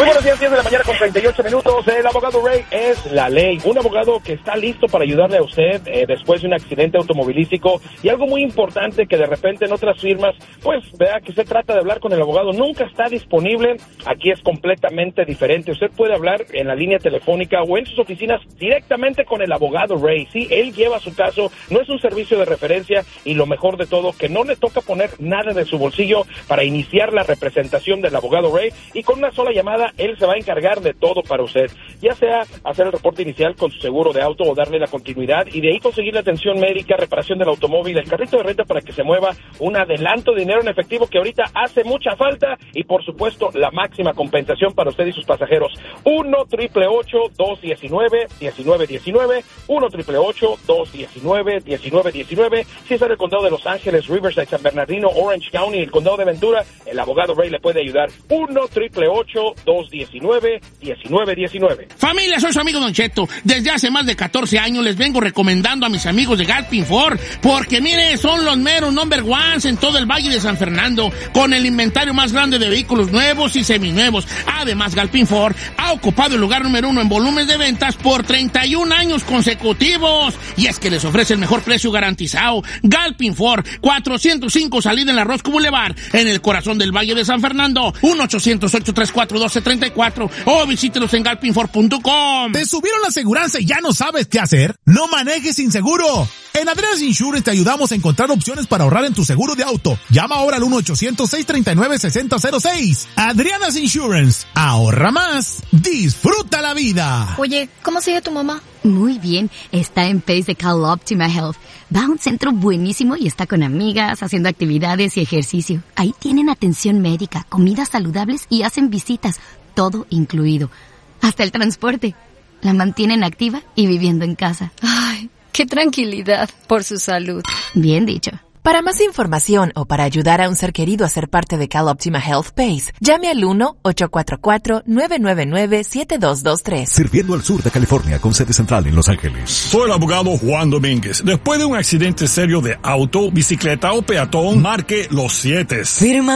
Muy buenos días, 10 de la mañana con 38 minutos. El abogado Ray es la ley. Un abogado que está listo para ayudarle a usted después de un accidente automovilístico. Y algo muy importante que de repente en otras firmas, pues, vea que se trata de hablar con el abogado. Nunca está disponible. Aquí es completamente diferente. Usted puede hablar en la línea telefónica o en sus oficinas directamente con el abogado Ray. Sí, él lleva su caso. No es un servicio de referencia y lo mejor de todo, que no le toca poner nada de su bolsillo para iniciar la representación del abogado Ray. Y con una sola llamada, él se va a encargar de todo para usted, ya sea hacer el reporte inicial con su seguro de auto o darle la continuidad y de ahí conseguir la atención médica, reparación del automóvil, el carrito de renta para que se mueva, un adelanto de dinero en efectivo que ahorita hace mucha falta y por supuesto la máxima compensación para usted y sus pasajeros. 1-888-219-1919, 1-888-219-1919. Si está en el condado de Los Ángeles, Riverside, San Bernardino, Orange County, el condado de Ventura, el abogado Ray le puede ayudar. 1-888-219-1919. Familia, soy su amigo Don Cheto. Desde hace más de 14 años les vengo recomendando a mis amigos de Galpin Ford, porque mire, son los meros number ones en todo el Valle de San Fernando, con el inventario más grande de vehículos nuevos y seminuevos. Además, Galpin Ford ha ocupado el lugar número 1 en volumen de ventas por 31 años consecutivos. Y es que les ofrece el mejor precio garantizado. Galpin Ford, 405 salida en la Roscoe Boulevard, en el corazón del Valle de San Fernando. 1-800-834-1234 o visítelos en galpinford.com. ¿Te subieron la aseguranza y ya no sabes qué hacer? ¡No manejes sin seguro! En Adriana's Insurance te ayudamos a encontrar opciones para ahorrar en tu seguro de auto. Llama ahora al 1-800-639-6006. Adriana's Insurance. Ahorra más. Disfruta la vida. Oye, ¿cómo sigue tu mamá? Muy bien. Está en PACE de Cal Optima Health. Va a un centro buenísimo y está con amigas, haciendo actividades y ejercicio. Ahí tienen atención médica, comidas saludables y hacen visitas. Todo incluido. Hasta el transporte. La mantienen activa y viviendo en casa. Ay, qué tranquilidad por su salud. Bien dicho. Para más información o para ayudar a un ser querido a ser parte de Cal Optima Health PACE, llame al 1-844-999-7223. Sirviendo al sur de California con sede central en Los Ángeles. Soy el abogado Juan Domínguez. Después de un accidente serio de auto, bicicleta o peatón, marque los 7. Firma